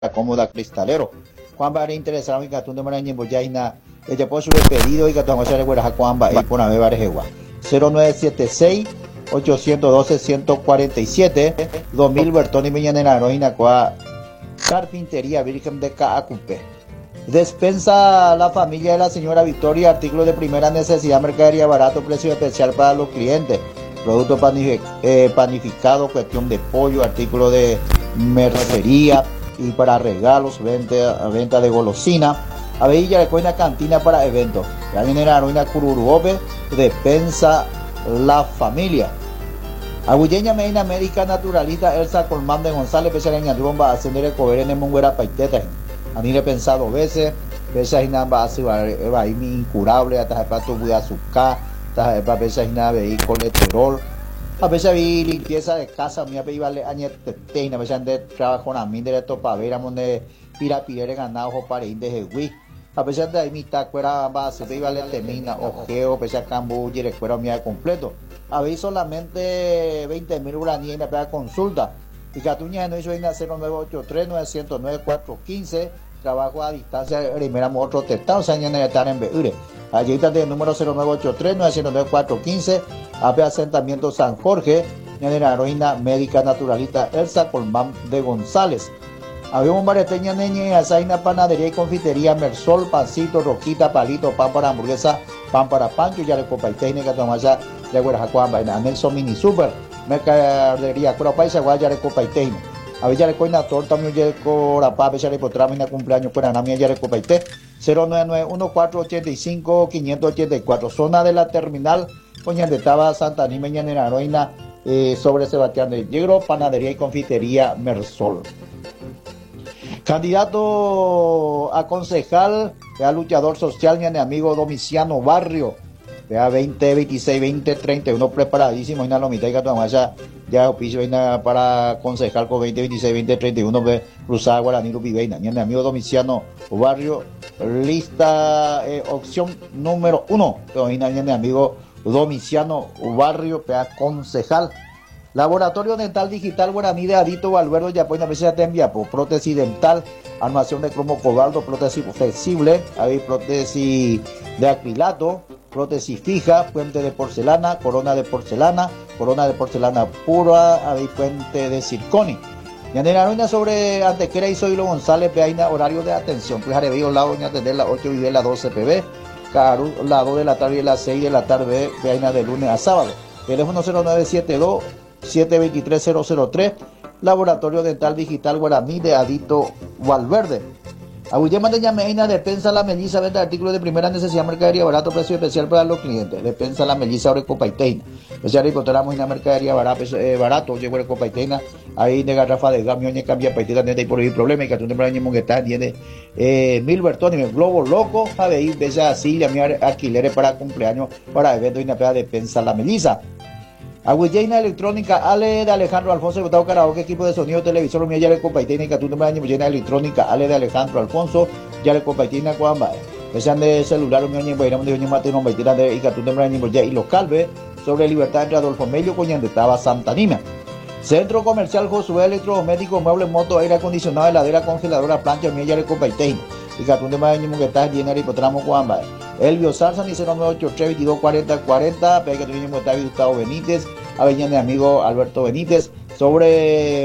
cómoda cristalero. Juan va a interesar en que tú no me ni boyaina. Ella puede subir pedido y que tú vas a recuperar a Juan va y por haber barejegua. 0976 812 147 2000 Bertoni Miñanera Heroína Coa Carpintería Virgen de Caacumpe. Despensa la familia de la señora Victoria, artículos de primera necesidad, mercadería barato, precio especial para los clientes, productos panificados, cuestión de pollo, artículos de mercería y para regalos, venta de golosina. Avella de Coina cantina para eventos. Ya viene la Heroína Cururuope, despensa la familia. Agulleña Medina Médica Naturalista Elsa Colmán de González, pese a la bomba a ascender el cover en el Munguera Paiteta. A mí le he pensado veces ahí nada va a ser incurable, hasta el plato voy a azúcar, hasta el veces ahí nada veí colesterol. A veces vi limpieza de casa, mi apellido vale años teina, a veces de trabajo a mí de topavera, donde pirapire ganado o para ir de Jehuí. A pesar de ahí mi tacuera base, ve vale termina, ojeo, pese a cambu, y recuerdo mi completo. Habéis solamente 20.000 uraníes en la pega consulta. Y Catuña no hizo 0983 909 415. Trabajo a distancia, primera otro testado, o sea, ya no están en Beure. Allí está el número 0983 909 415. AP Asentamiento San Jorge, en la Heroína Médica Naturalista Elsa Colmán de González. Había un bareteña neña, azaina, panadería y confitería, Mersol, pancito, roquita, palito, pan para hamburguesa, pan para pancho, ya le copa y técnica, tomaya, ya guarajacuan, vaina, Nelson Mini Super, mercadería, cura paisa, guaya, le copa y técnica. Había ya le coina torta, mi ya le cora pa, ya le potrama, en cumpleaños, pues nada, ya le copa y té, 099-1485-584, zona de la terminal, donde estaba Santa Nimeña, en la Heroína, sobre Sebastián de Yegro, panadería y confitería, Mersol. Candidato a concejal, a luchador social, mi amigo Domiciano Barrio, vea 20, 26, 20, 31, preparadísimo, y la mitad de Catuamaya, ya oficio para concejal con 20, 26, 20, 31, Cruzada Guaraní, Rupibeina, mi amigo Domiciano Barrio, lista, opción número 1, mi amigo Domiciano Barrio, vea concejal. Laboratorio Dental Digital Guaraní de Adito Valverde Yapoina Pesa Tembia, prótesis dental, armación de cromo cobalto, prótesis flexible, hay prótesis de acrilato, prótesis fija, puente de porcelana, corona de porcelana pura, hay puente de circonio. Yanera Ruina sobre Antequera y Zoilo González, Beaina, horario de atención, pues Arevillo Lado, ni atender las 8 y de las 12 pb, Caru, las 2 de la tarde y las 6 de la tarde, Beaina de lunes a sábado. Teléfono 0972 723-003, Laboratorio Dental Digital Guaraní de Adito Valverde. Agullema de Ñameina, despensa la melliza, venta artículos de primera necesidad, mercadería barato, precio especial para los clientes. Despensa la melliza, ahora copaiteina. Ya encontramos una mercadería barato, llegó el copaiteina, ahí de garrafa de gamio, ni cambia paitita, no hay por ahí problema, y que tú te pones en está, tiene 1000 Bertoni, el globo loco, a ver, ves así, llamar alquileres para cumpleaños, para eventos y una peda despensa la melliza. Agüilleina Electrónica, Ale de Alejandro Alfonso, Botado Karaoke, equipo de sonido, televisor, mía, ya le compaitina, que tú no me dañes, llena Electrónica, Ale de Alejandro Alfonso, ya le compaitina, cuamba, desean de celular, mi oñe, bailamos de oñe, mate, no, baitira de, y que tú no me dañes, ya, y los calves, sobre Libertad entre Adolfo Mello, coñan de estaba Santa Nima. Centro Comercial Josué, electrodomésticos, muebles, moto, aire acondicionado, heladera, congeladora, plancha, mía, ya le compaitina, y que tú no me dañes, que estás llena y potramo, cuamba. Elvio Salsa, ni 0983 22 40 40, pega que tú vienes David Gustavo Benítez, Aveñana de amigo Alberto Benítez, sobre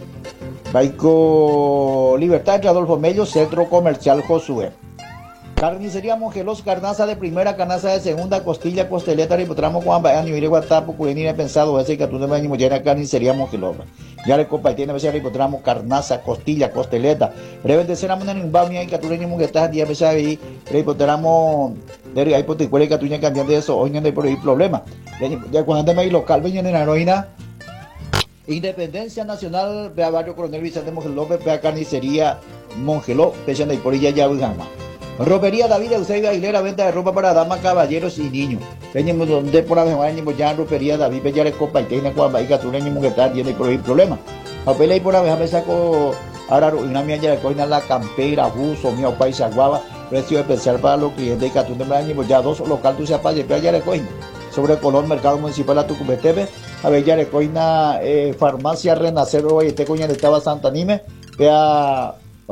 Baico Libertad entre Adolfo Mello, Centro Comercial Josué. Carnicería Mongelos, carnaza de primera, carnaza de segunda, costilla, costeleta, ripotramo, Juan Baño, Ire Guatapo, Curenina, pensado, ese que tú no me animo, llena carnicería Mongelos. Ya le compartí, a veces ripotramo, carnaza, costilla, costeleta. Breve ceramos en un bamia y que tú le animo que estás, día, veces ahí, ripotramo, de ahí, poticuela y que tú ya cambian de eso, hoy no hay por ahí problema. Ya cuando ande local, venían en la heroína. Independencia Nacional, vea Barrio Coronel Vicente Mongeló López, vea Carnicería Mongeló, pesan de por ella ya Ujama. Ropería David Eusebio Aguilera, venta de ropa para damas, caballeros y niños. Venimos donde por la vez ya ropería David Bellar Copa y Teina Cuamba y Catureño Muguetar tiene por ahí problema. Papel y por la vez me saco ahora una mía ya le coina la campera, buzo, mío paisa guava, precio especial para los clientes y Catureño ya dos local tu se apague, ya le coina. Sobre color mercado municipal a Tucumbetebe, a Bellarecoina, farmacia Renacer, este coña de estaba Santa Nime, vea